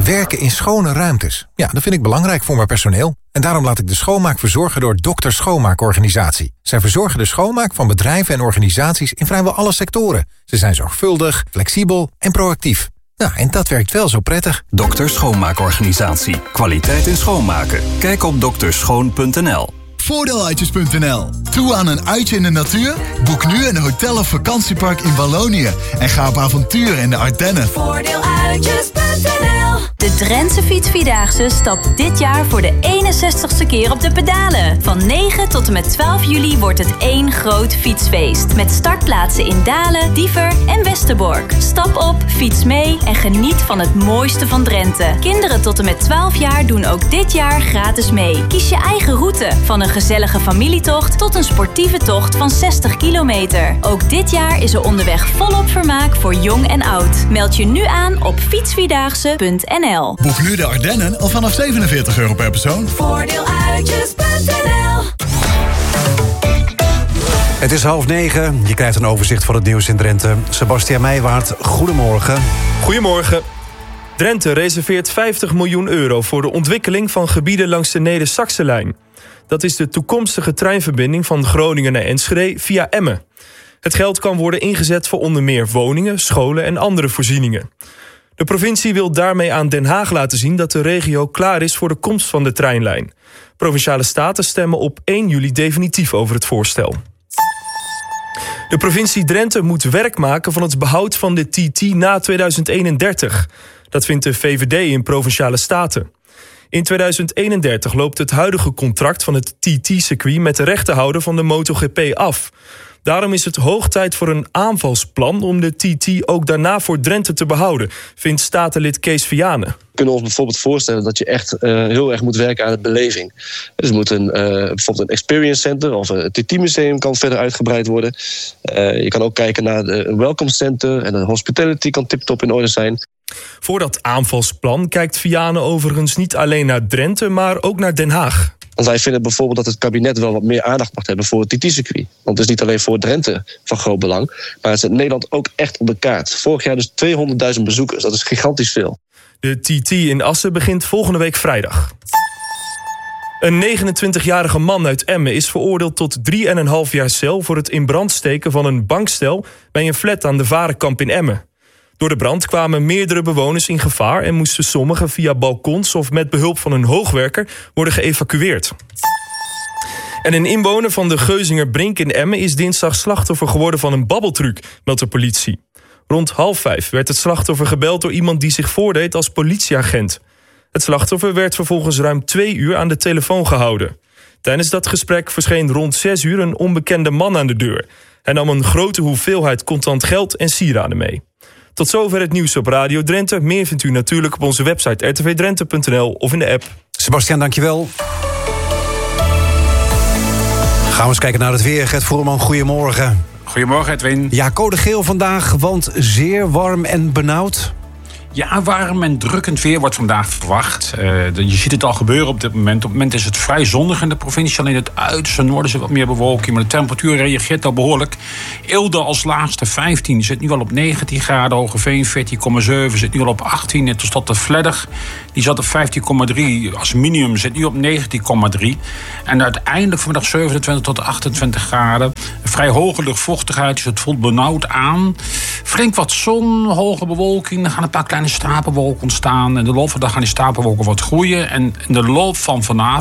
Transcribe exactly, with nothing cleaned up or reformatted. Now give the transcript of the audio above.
Werken in schone ruimtes. Ja, dat vind ik belangrijk voor mijn personeel. En daarom laat ik de schoonmaak verzorgen door Dokter Schoonmaakorganisatie. Zij verzorgen de schoonmaak van bedrijven en organisaties in vrijwel alle sectoren. Ze zijn zorgvuldig, flexibel en proactief. Nou, en dat werkt wel zo prettig. Dokter Schoonmaakorganisatie. Kwaliteit in schoonmaken. Kijk op dokterschoon punt n l. Voordeeluitjes punt n l. Toe aan een uitje in de natuur? Boek nu een hotel of vakantiepark in Wallonië. En ga op avontuur in de Ardennen. Voordeeluitjes punt n l. De Drentse Fietsvierdaagse stapt dit jaar voor de eenenzestigste keer op de pedalen. Van negen tot en met twaalf juli wordt het één groot fietsfeest. Met startplaatsen in Dalen, Diever en Westerbork. Stap op, fiets mee en geniet van het mooiste van Drenthe. Kinderen tot en met twaalf jaar doen ook dit jaar gratis mee. Kies je eigen route, van een gezellige familietocht tot een sportieve tocht van zestig kilometer. Ook dit jaar is er onderweg volop vermaak voor jong en oud. Meld je nu aan op fietsvierdaagse punt n l. Boek nu de Ardennen al vanaf zevenenveertig euro per persoon. Voordeeluitjes punt n l. Het is half negen. Je krijgt een overzicht van het nieuws in Drenthe. Sebastiaan Meijwaard, goedemorgen. Goedemorgen. Drenthe reserveert vijftig miljoen euro voor de ontwikkeling van gebieden langs de Neder-Saxe-lijn. Dat is de toekomstige treinverbinding van Groningen naar Enschede via Emmen. Het geld kan worden ingezet voor onder meer woningen, scholen en andere voorzieningen. De provincie wil daarmee aan Den Haag laten zien dat de regio klaar is voor de komst van de treinlijn. Provinciale staten stemmen op één juli definitief over het voorstel. De provincie Drenthe moet werk maken van het behoud van de T T na tweeduizend eenendertig. Dat vindt de V V D in Provinciale Staten. In tweeduizend eenendertig loopt het huidige contract van het T T-circuit met de rechtenhouder van de MotoGP af. Daarom is het hoog tijd voor een aanvalsplan om de T T ook daarna voor Drenthe te behouden, vindt statenlid Kees Vianen. We kunnen ons bijvoorbeeld voorstellen dat je echt uh, heel erg moet werken aan de beleving. Dus er moet een, uh, bijvoorbeeld een experience center of een T T-museum kan verder uitgebreid worden. Uh, je kan ook kijken naar de, een welcome center en een hospitality kan tip-top in orde zijn. Voor dat aanvalsplan kijkt Vianen overigens niet alleen naar Drenthe, maar ook naar Den Haag. Want wij vinden bijvoorbeeld dat het kabinet wel wat meer aandacht mag hebben voor het T T-circuit. Want het is niet alleen voor Drenthe van groot belang, maar het zet Nederland ook echt op de kaart. Vorig jaar dus tweehonderdduizend bezoekers, dat is gigantisch veel. De T T in Assen begint volgende week vrijdag. Een negenentwintigjarige man uit Emmen is veroordeeld tot drie en een half jaar cel voor het in brand steken van een bankstel bij een flat aan de Varenkamp in Emmen. Door de brand kwamen meerdere bewoners in gevaar en moesten sommigen via balkons of met behulp van een hoogwerker worden geëvacueerd. En een inwoner van de Geuzinger Brink in Emmen is dinsdag slachtoffer geworden van een babbeltruc, meldt de politie. Rond half vijf werd het slachtoffer gebeld door iemand die zich voordeed als politieagent. Het slachtoffer werd vervolgens ruim twee uur aan de telefoon gehouden. Tijdens dat gesprek verscheen rond zes uur een onbekende man aan de deur. Hij nam een grote hoeveelheid contant geld en sieraden mee. Tot zover het nieuws op Radio Drenthe. Meer vindt u natuurlijk op onze website r t v drenthe punt n l of in de app. Sebastiaan, dankjewel. Gaan we eens kijken naar het weer. Gert Voerman, goedemorgen. Goedemorgen, Edwin. Ja, code geel vandaag, want zeer warm en benauwd. Ja, warm en drukkend weer wordt vandaag verwacht. Uh, je ziet het al gebeuren op dit moment. Op het moment is het vrij zonnig in de provincie. Alleen het uiterste noorden zit wat meer bewolking. Maar de temperatuur reageert al behoorlijk. Eelde als laagste vijftien. Zit nu al op negentien graden. Hogeveen veertien komma zeven. Zit nu al op achttien. En tot slot de Vledder. Die zat op vijftien komma drie. Als minimum zit nu op negentien komma drie. En uiteindelijk vanmiddag zevenentwintig tot achtentwintig graden. Een vrij hoge luchtvochtigheid. Dus het voelt benauwd aan. Flink wat zon, hoge bewolking. Er gaan een paar kleine stapelwolken ontstaan. En de loop van de dag gaan die stapelwolken wat groeien. En in de loop van vanavond